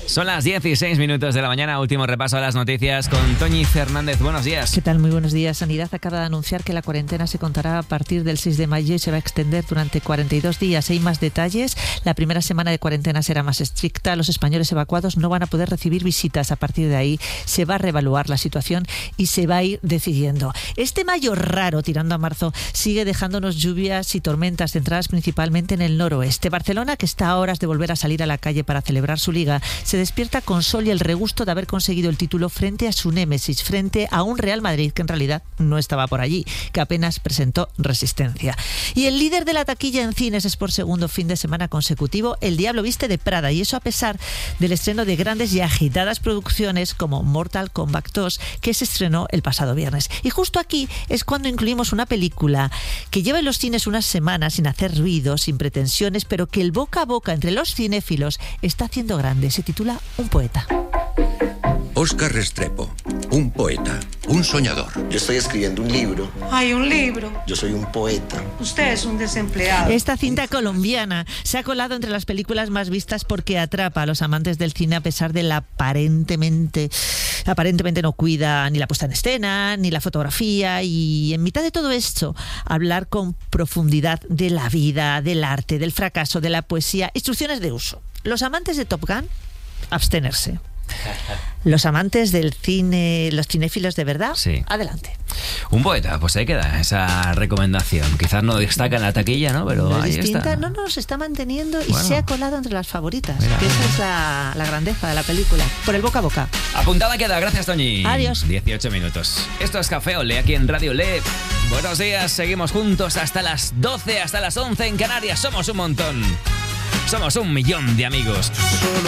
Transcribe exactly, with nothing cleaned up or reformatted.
Son las dieciséis minutos de la mañana, último repaso a las noticias con Toñi Fernández. Buenos días. ¿Qué tal? Muy buenos días. Sanidad acaba de anunciar que la cuarentena se contará a partir del seis de mayo y se va a extender durante cuarenta y dos días. Hay más detalles. La primera semana de cuarentena será más estricta. Los españoles evacuados no van a poder recibir visitas. A partir de ahí se va a reevaluar la situación y se va a ir decidiendo. Este mayo raro, tirando a marzo, sigue dejándonos lluvias y tormentas centradas principalmente en el noroeste. Barcelona, que está a horas de volver a salir a la calle para celebrar su liga, se despierta con sol y el regusto de haber conseguido el título frente a su némesis, frente a un Real Madrid que en realidad no estaba por allí, que apenas presentó resistencia. Y el líder de la taquilla en cines es por segundo fin de semana consecutivo El Diablo Viste de Prada, y eso a pesar del estreno de grandes y agitadas producciones como Mortal Kombat dos, que se estrenó el pasado viernes. Y justo aquí es cuando incluimos una película que lleva en los cines unas semanas sin hacer ruido, sin pretensiones, pero que el boca a boca entre los cinéfilos está haciendo grande. Se titula Un poeta. Óscar Restrepo, un poeta, un soñador. Yo estoy escribiendo un libro. Hay un libro. Yo soy un poeta. Usted es un desempleado. Esta cinta colombiana se ha colado entre las películas más vistas porque atrapa a los amantes del cine a pesar de la aparentemente, aparentemente no cuida ni la puesta en escena, ni la fotografía, y en mitad de todo esto, hablar con profundidad de la vida, del arte, del fracaso, de la poesía, instrucciones de uso. Los amantes de Top Gun, abstenerse. Los amantes del cine, los cinéfilos de verdad, sí. Adelante. Un poeta, pues ahí queda esa recomendación. Quizás no destaca en la taquilla, ¿no? Pero no ahí es distinta, está. no, no, se está manteniendo y bueno. se ha colado entre las favoritas. Mira. Que esa es la, la grandeza de la película. Por el boca a boca. Apuntada queda, gracias Toñi. Adiós. dieciocho minutos. Esto es Café Olé aquí en Radio Le. Buenos días, seguimos juntos hasta las doce, hasta las once en Canarias. Somos un montón. Somos un millón de amigos. Solo